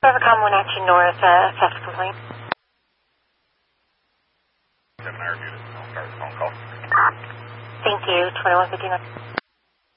Overcom Wenatchee North, theft complaint. 7 I reviewed it. I'll start the phone call. Thank you, 2159.